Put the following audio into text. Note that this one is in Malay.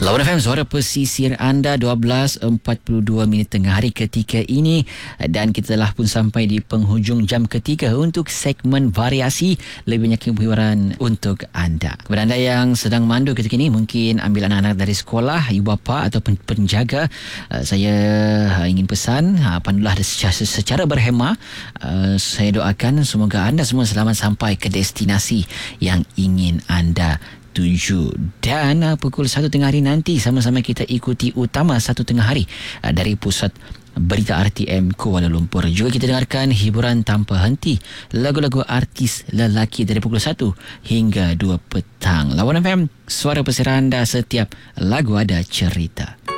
Lawan FM, suara pesisir anda 12.42 minit tengah hari ketika ini, dan kita telah pun sampai di penghujung jam ketiga untuk segmen variasi lebih banyak hiburan untuk anda. Kepada anda yang sedang mandu ketika ini, mungkin ambil anak-anak dari sekolah, ibu bapa ataupun penjaga, saya ingin pesan, pandulah secara berhemah. Saya doakan semoga anda semua selamat sampai ke destinasi yang ingin anda tuju. Dan pukul 1 tengah hari nanti sama-sama kita ikuti utama 1 tengah hari dari pusat berita RTM Kuala Lumpur. Juga kita dengarkan hiburan tanpa henti, lagu-lagu artis lelaki dari pukul 1 hingga 2 petang. Lawan FM, suara pesisir anda, setiap lagu ada cerita.